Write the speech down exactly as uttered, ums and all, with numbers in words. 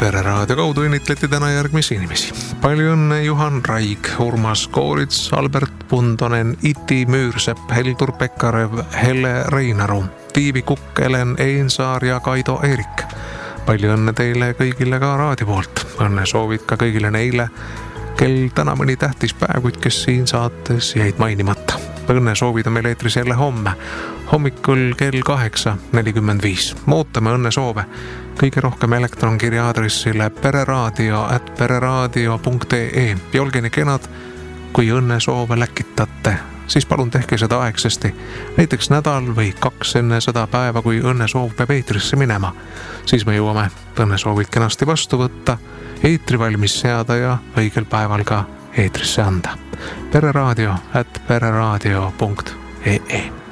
Pereraadio kaudu õnnitleti täna järgmisi inimesi. Palju õnne Juhan Raig, Urmas Koorits, Albert Pundonen, Iti Müürsepp, Heldur Pekkarev, Helle Reinaru, Tiivi Kukk, Helen Eensaar ja Kaido Eerik. Palju õnne teile kõigile ka raadio poolt. Õnne soovid ka kõigile neile, kel täna mõni tähtis päev, kuid kes siin saates jäid mainimata. Õnne soovid on meil eetris jälle homme, hommikul kell kaheksa nelikümmend viis. Mootame õnne soove kõige rohkem elektronkirja aadressile pereraadio at pereraadio punkt ee. Ja olge nii kenad, kui õnne soove läkitate, siis palun tehke seda aegsesti. Näiteks nädal või kaks enne seda päeva, kui õnne soov peab eetrisse minema. Siis me jõuame õnne soovid kenasti vastu võtta, eetri valmis seada ja õigel päeval ka eetrisse anda. Pereraadio at pereraadio punkt ee.